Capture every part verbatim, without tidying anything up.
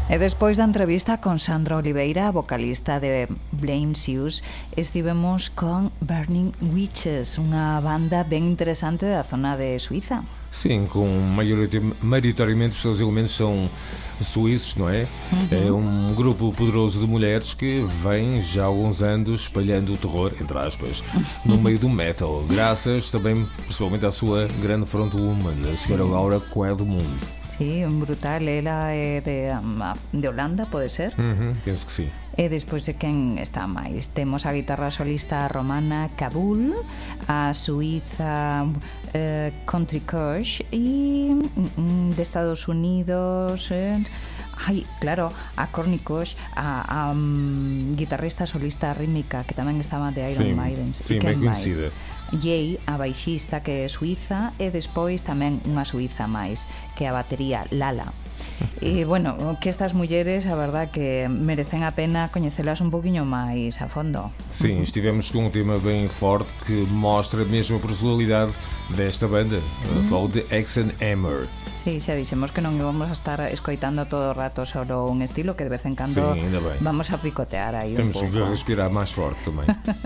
E despois da entrevista con Sandra Oliveira, vocalista de Blame Zeus, estivemos con Burning Witches, unha banda ben interesante da zona de Suíza. Sim, com maioritariamente os seus elementos são suíços, não é? Uhum. É um grupo poderoso de mulheres que vem já há alguns anos espalhando o terror, entre aspas, no meio do metal, graças também principalmente à sua grande frontwoman, a senhora Laura Coelho-Mundo. Sí, brutal, ela é de, de Holanda, pode ser? Uhum, penso que sim. E despois de quen está máis? Temos a guitarra solista romana Kabul, a suíza eh, Country Kush e mm, de Estados Unidos... Eh, ai, claro, a Courtney Kush, a, a um, guitarrista solista rítmica que tamén estaba de Iron sim, Maiden. Sim, ben conhecida. Jay, a baixista, que é suíza, e despois tamén unha suíza máis, que é a batería Lala. E, bueno, que estas mulleres, a verdad que merecen a pena coñecelas un poquinho máis a fondo. Sim, estivemos com um tema bem forte que mostra mesmo a personalidade desta banda. Uh-huh. Falo de Exxon Hammer. Sí, xa dixemos que non íbamos a estar escoitando todo o rato solo un estilo, que de vez en cando sí, vamos a picotear aí un pouco. Temos que respirar máis forte tamén.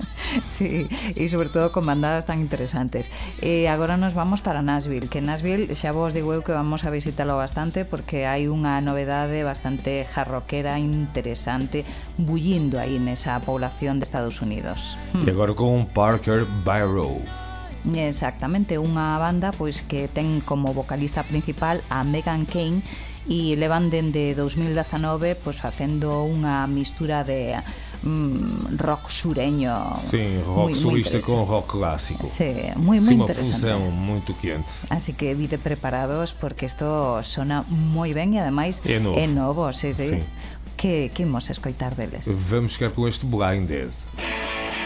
Sí, e sobre todo con bandadas tan interesantes. E agora nos vamos para Nashville, que Nashville xa vos digo eu que vamos a visitalo bastante porque hai unha novedade bastante jarroquera interesante bullindo aí nesa población de Estados Unidos. E agora con Parker Barrow. Exactamente, unha banda pois que ten como vocalista principal a Megan Kane e levan dende dos mil dezanove pois facendo unha mistura de mm, rock sureño. Sí, rock surista con rock clásico. Sí, moi moi sí, interesante. Uma fusão muito quente. Así que vide preparados porque isto sona moi ben e ademais é novo. É novo, sí, sí. sí. Que, que imos escoitar deles? Vamos ficar com este Blinded.